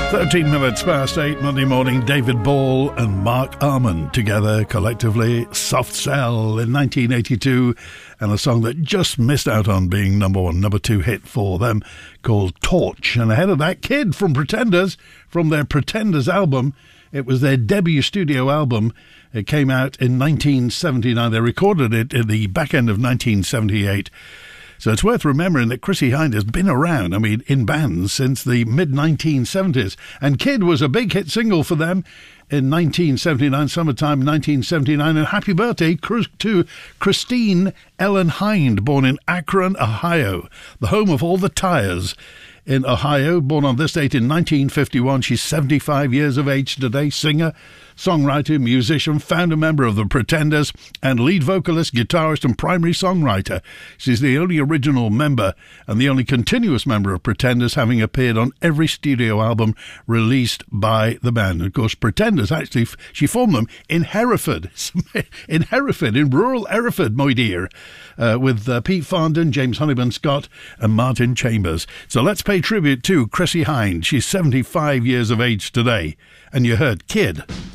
13 minutes past 8 Monday morning. David Ball and Mark Arman together collectively. Soft Cell in 1982, and a song that just missed out on being number 2 hit for them called Torch. And ahead of that, Kid from Pretenders, from their Pretenders album. It was their debut studio album. It came out in 1979. They recorded it in the back end of 1978. So it's worth remembering that Chrissie Hynde has been around, in bands since the mid-1970s. And Kid was a big hit single for them in 1979, summertime 1979. And happy birthday to Christine Ellen Hynde, born in Akron, Ohio, the home of all the tires in Ohio. Born on this date in 1951. She's 75 years of age today. Singer, songwriter, musician, founder member of the Pretenders, and lead vocalist, guitarist, and primary songwriter. She's the only original member and the only continuous member of Pretenders, having appeared on every studio album released by the band. Of course, Pretenders, actually, she formed them in Hereford, in rural Hereford, my dear, with Pete Fondon, James Honeyman Scott, and Martin Chambers. So let's pay tribute to Chrissie Hynde. She's 75 years of age today, and you heard Kid.